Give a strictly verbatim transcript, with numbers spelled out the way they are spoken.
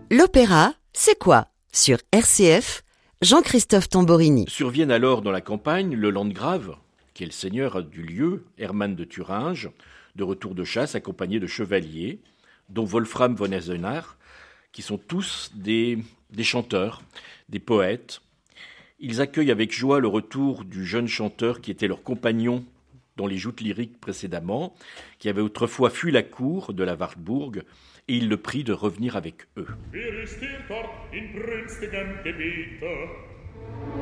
L'opéra, c'est quoi? Sur R C F, Jean-Christophe Tamborini. Surviennent alors dans la campagne le landgrave, qui est le seigneur du lieu, Hermann de Thuringe, de retour de chasse accompagné de chevaliers, dont Wolfram von Eisenach, qui sont tous des, des chanteurs, des poètes. Ils accueillent avec joie le retour du jeune chanteur qui était leur compagnon dans les joutes lyriques précédemment, qui avait autrefois fui la cour de la Wartburg, et il le prie de revenir avec eux.